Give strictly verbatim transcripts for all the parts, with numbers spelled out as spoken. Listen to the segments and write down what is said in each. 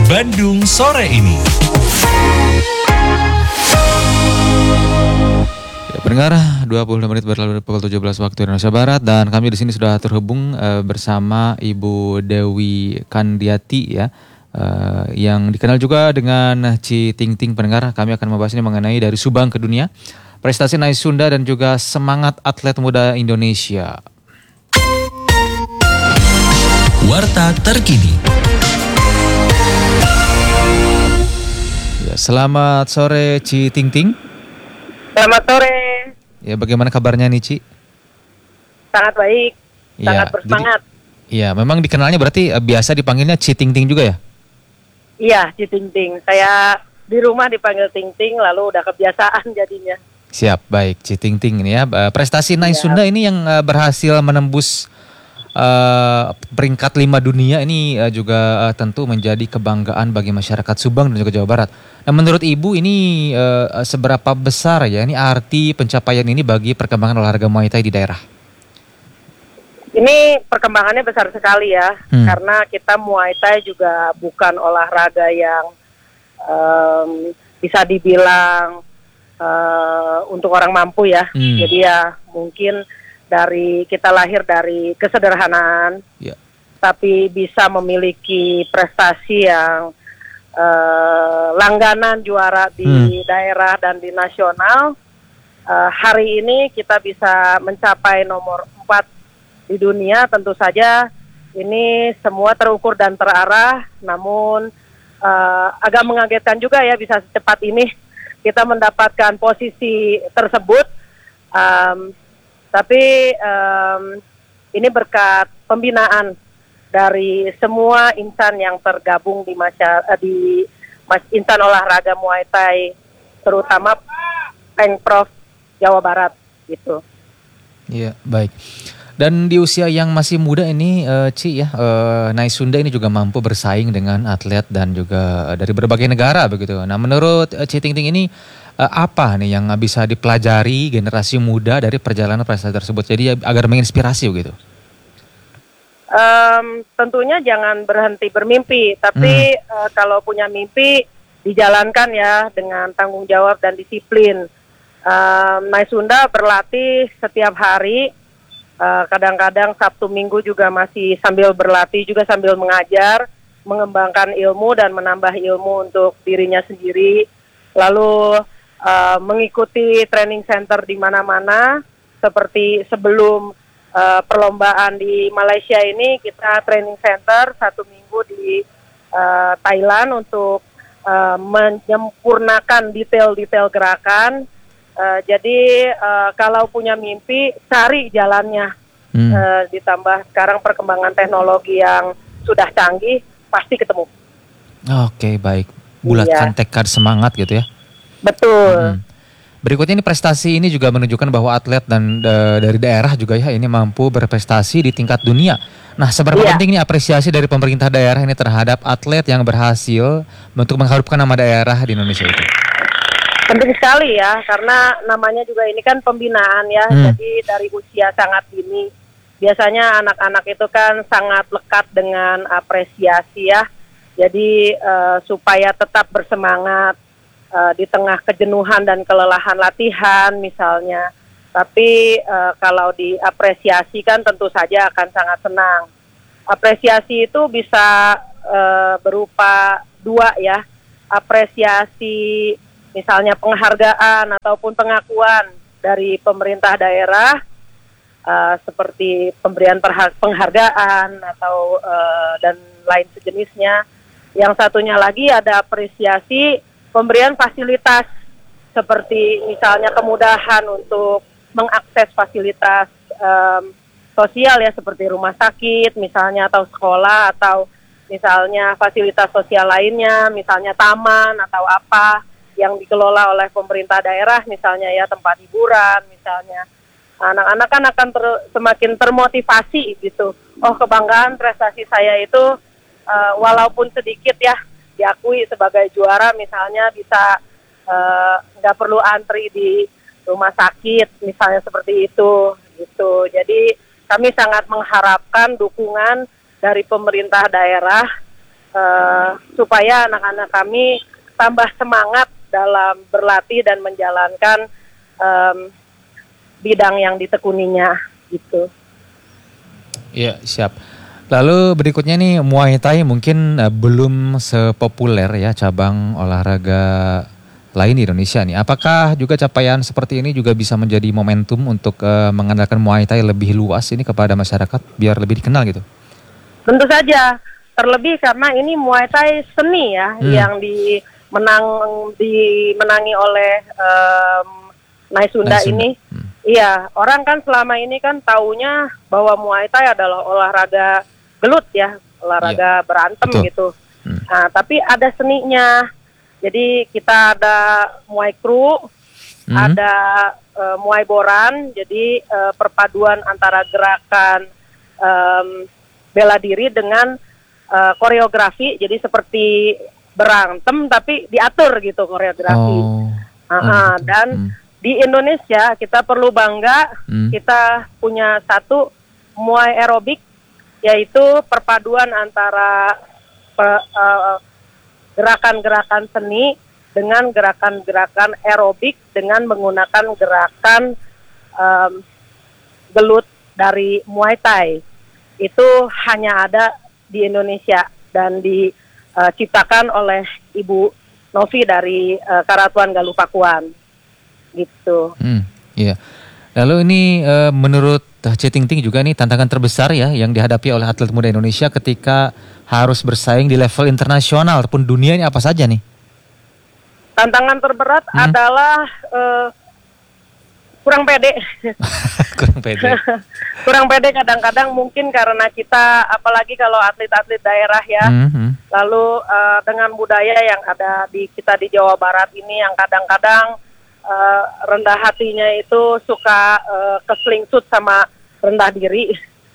Bandung sore ini. Ya, pendengar, dua puluh menit berlalu dari pukul tujuh belas waktu Indonesia Barat dan kami di sini sudah terhubung uh, bersama Ibu Dewi Kandiati ya. Uh, yang dikenal juga dengan Ci Ting Ting. Pendengar, kami akan membahas ini mengenai dari Subang ke dunia, prestasi Nais Sunda dan juga semangat atlet muda Indonesia. Warta terkini. Ya, selamat sore Ci Ting Ting. Selamat sore. Ya, bagaimana kabarnya nih Ci? Sangat baik, Ya, sangat bersemangat. Iya, memang dikenalnya berarti uh, biasa dipanggilnya Ci Ting Ting juga ya? Iya, Ci Ting Ting. Saya di rumah dipanggil Ting Ting, lalu udah kebiasaan jadinya. Siap, baik Ci Ting Ting ini ya. Uh, prestasi Nais Sunda ini yang uh, berhasil menembus uh, peringkat lima dunia ini uh, juga uh, tentu menjadi kebanggaan bagi masyarakat Subang dan juga Jawa Barat. Nah, menurut Ibu ini uh, seberapa besar ya ini arti pencapaian ini bagi perkembangan olahraga Muay Thai di daerah? Ini perkembangannya besar sekali ya, Hmm. karena kita Muay Thai juga bukan olahraga yang um, bisa dibilang uh, untuk orang mampu ya. Hmm. Jadi ya mungkin dari kita lahir dari kesederhanaan, Ya. tapi bisa memiliki prestasi yang uh, langganan juara di Hmm. daerah dan di nasional. Uh, hari ini kita bisa mencapai nomor empat di dunia. Tentu saja ini semua terukur dan terarah, namun uh, agak mengagetkan juga ya bisa secepat ini kita mendapatkan posisi tersebut. Um, tapi um, ini berkat pembinaan dari semua insan yang tergabung di masyarakat, di mas, insan olahraga Muay Thai, terutama Pengprov Jawa Barat gitu. Iya, baik. Dan di usia yang masih muda ini, uh, Ci ya, uh, Nais Sunda ini juga mampu bersaing dengan atlet dan juga uh, dari berbagai negara begitu. Nah, menurut uh, Ci Ting Ting ini uh, apa nih yang bisa dipelajari generasi muda dari perjalanan prestasi tersebut? Jadi agar menginspirasi begitu. Um, tentunya jangan berhenti bermimpi, tapi Hmm. uh, kalau punya mimpi dijalankan ya dengan tanggung jawab dan disiplin. Um, Nais Sunda berlatih setiap hari. Uh, kadang-kadang Sabtu Minggu juga masih sambil berlatih, juga sambil mengajar, mengembangkan ilmu dan menambah ilmu untuk dirinya sendiri. Lalu uh, mengikuti training center di mana-mana, seperti sebelum uh, perlombaan di Malaysia ini, kita training center satu minggu di uh, Thailand untuk uh, menyempurnakan detail-detail gerakan. Uh, jadi uh, kalau punya mimpi, cari jalannya. Hmm. Uh, ditambah sekarang perkembangan teknologi yang sudah canggih, pasti ketemu. Oke, baik. Bulatkan Iya. tekad semangat gitu ya. Betul. Hmm. Berikutnya ini prestasi ini juga menunjukkan bahwa atlet dan uh, dari daerah juga ya ini mampu berprestasi di tingkat dunia. Nah, seberapa Iya. penting nih apresiasi dari pemerintah daerah ini terhadap atlet yang berhasil untuk mengharumkan nama daerah di Indonesia itu? Penting sekali ya, karena namanya juga ini kan pembinaan ya, Hmm. jadi dari usia sangat dini. Biasanya anak-anak itu kan sangat lekat dengan apresiasi ya, jadi uh, supaya tetap bersemangat uh, di tengah kejenuhan dan kelelahan latihan misalnya. Tapi uh, kalau diapresiasi kan tentu saja akan sangat senang. Apresiasi itu bisa uh, berupa dua ya, apresiasi misalnya penghargaan ataupun pengakuan dari pemerintah daerah, uh, seperti pemberian perha- penghargaan atau uh, dan lain sejenisnya. Yang satunya lagi ada apresiasi pemberian fasilitas, seperti misalnya kemudahan untuk mengakses fasilitas um, sosial ya, seperti rumah sakit misalnya, atau sekolah, atau misalnya fasilitas sosial lainnya, misalnya taman atau apa yang dikelola oleh pemerintah daerah, misalnya ya tempat hiburan misalnya. Anak-anak kan akan ter- semakin termotivasi gitu. Oh, kebanggaan prestasi saya itu uh, walaupun sedikit ya diakui sebagai juara, misalnya bisa nggak uh, perlu antri di rumah sakit misalnya, seperti itu gitu. Jadi kami sangat mengharapkan dukungan dari pemerintah daerah uh, supaya anak-anak kami tambah semangat dalam berlatih dan menjalankan um, bidang yang ditekuninya gitu. Iya, siap. Lalu berikutnya nih Muay Thai mungkin uh, belum sepopuler ya cabang olahraga lain di Indonesia nih. Apakah juga capaian seperti ini juga bisa menjadi momentum untuk uh, mengandalkan Muay Thai lebih luas ini kepada masyarakat biar lebih dikenal gitu? Tentu saja, terlebih karena ini Muay Thai seni ya Hmm. yang dimenang dimenangi oleh um, Nai Sunda Nai Sunda. ini. Hmm. Iya, orang kan selama ini kan taunya bahwa Muay Thai adalah olahraga gelut ya, olahraga berantem Betul. gitu. Hmm. Nah, tapi ada seninya. Jadi kita ada Muay Kru, Hmm. ada uh, Muay Boran. Jadi uh, perpaduan antara gerakan um, bela diri dengan uh, koreografi. Jadi seperti berantem tapi diatur gitu koreografi. Oh. Uh-uh, Oh, gitu. dan Hmm. di Indonesia kita perlu bangga, Hmm. kita punya satu Muay Aerobik, yaitu perpaduan antara pe- eh, gerakan-gerakan seni dengan gerakan-gerakan aerobik dengan menggunakan gerakan em, gelut dari Muay Thai. Itu hanya ada di Indonesia dan diciptakan oleh Ibu Novi dari eh, Karatuan Galuh Pakuan. Gitu. Hmm, iya. Lalu ini eh, menurut C. Ting Ting juga nih tantangan terbesar ya yang dihadapi oleh atlet muda Indonesia ketika harus bersaing di level internasional ataupun dunia ini apa saja nih? Tantangan terberat Hmm. adalah eh, kurang pede. Kurang pede. Kurang pede kadang-kadang mungkin karena kita apalagi kalau atlet-atlet daerah ya. Hmm, hmm. Lalu eh, dengan budaya yang ada di kita di Jawa Barat ini yang kadang-kadang eh, rendah hatinya itu suka eh, keselingsut sama rendah diri.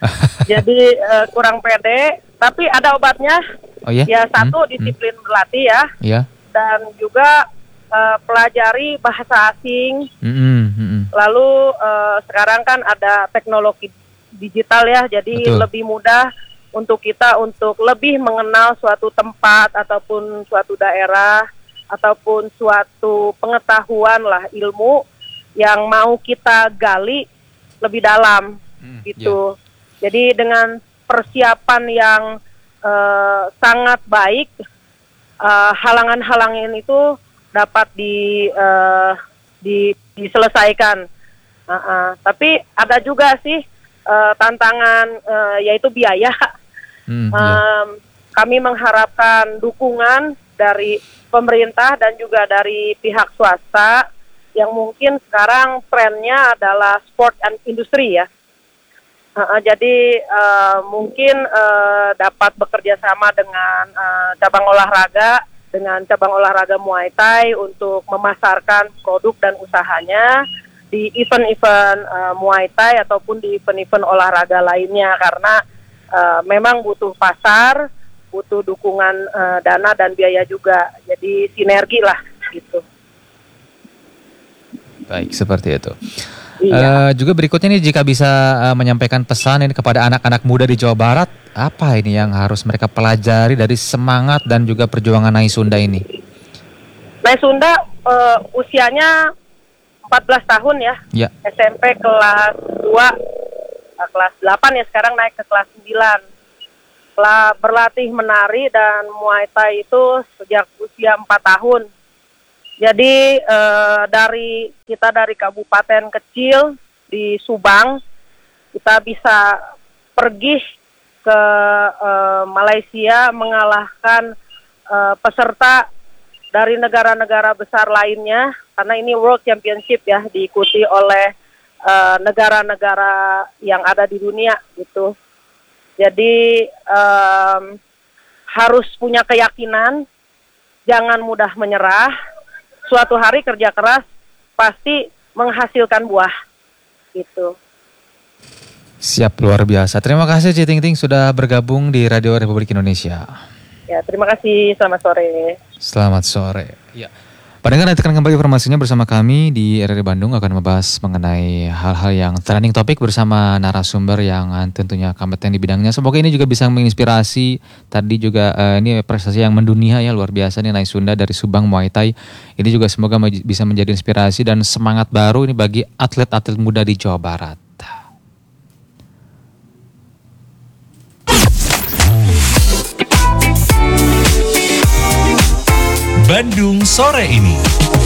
Jadi eh, kurang pede, tapi ada obatnya. Oh ya? Ya satu Hmm, disiplin berlatih ya, Iya. dan juga eh, pelajari bahasa asing. Hmm, hmm, hmm. Lalu eh, sekarang kan ada teknologi digital ya, jadi Betul. lebih mudah untuk kita untuk lebih mengenal suatu tempat ataupun suatu daerah ataupun suatu pengetahuan lah, ilmu yang mau kita gali lebih dalam Hmm, gitu. Jadi dengan persiapan yang eh, sangat baik, eh, halangan-halangan itu dapat di, eh, di diselesaikan. Uh, uh, tapi ada juga sih eh, tantangan eh, yaitu biaya. Hmm, iya. Um, kami mengharapkan dukungan dari pemerintah dan juga dari pihak swasta yang mungkin sekarang trennya adalah sport and industry ya. Uh, uh, jadi uh, mungkin uh, dapat bekerja sama dengan uh, cabang olahraga, dengan cabang olahraga Muay Thai untuk memasarkan produk dan usahanya di event-event uh, Muay Thai ataupun di event-event olahraga lainnya karena uh, memang butuh pasar, butuh dukungan uh, dana dan biaya juga. Jadi sinergi lah gitu. Baik, seperti itu. Iya. Eh, juga berikutnya nih jika bisa eh, menyampaikan pesan ini kepada anak-anak muda di Jawa Barat, apa ini yang harus mereka pelajari dari semangat dan juga perjuangan Nai Sunda ini? Nai Sunda uh, usianya empat belas tahun ya, Ya. S M P kelas dua, uh, kelas delapan ya sekarang naik ke kelas sembilan. Telah berlatih menari dan Muay Thai itu sejak usia empat tahun. Jadi eh, dari kita dari kabupaten kecil di Subang, kita bisa pergi ke eh, Malaysia mengalahkan eh, peserta dari negara-negara besar lainnya, karena ini World Championship ya, diikuti oleh eh, negara-negara yang ada di dunia gitu. Jadi em, harus punya keyakinan, jangan mudah menyerah. Suatu hari kerja keras pasti menghasilkan buah gitu. Siap, luar biasa. Terima kasih C. Ting Ting sudah bergabung di Radio Republik Indonesia. Ya, terima kasih. Selamat sore. Selamat sore. Ya. Pendengar nantikan kembali informasinya bersama kami di R R I Bandung akan membahas mengenai hal-hal yang trending topik bersama narasumber yang tentunya kompeten di bidangnya. Semoga ini juga bisa menginspirasi. Tadi juga uh, ini prestasi yang mendunia ya, luar biasa nih Nai Sunda dari Subang Muay Thai. Ini juga semoga maj- bisa menjadi inspirasi dan semangat baru ini bagi atlet-atlet muda di Jawa Barat. Bandung sore ini.